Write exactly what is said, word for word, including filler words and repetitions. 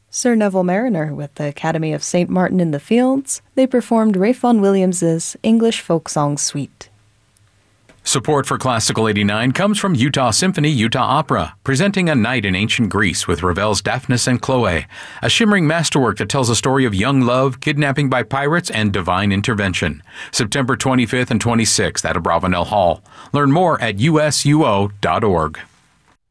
Sir Neville Mariner with the Academy of Saint Martin in the Fields. They performed Ralph Vaughan Williams' English Folk Song Suite. Support for Classical eighty-nine comes from Utah Symphony Utah Opera, presenting A Night in Ancient Greece with Ravel's Daphnis and Chloe, a shimmering masterwork that tells a story of young love, kidnapping by pirates, and divine intervention. September twenty-fifth and twenty-sixth at Abravanel Hall. Learn more at U S U O dot org.